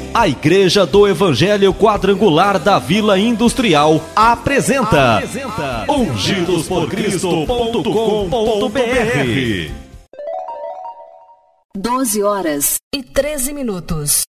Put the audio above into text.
A Igreja do Evangelho Quadrangular da Vila Industrial apresenta ungidosporcristo.com.br. 12 horas e 13 minutos.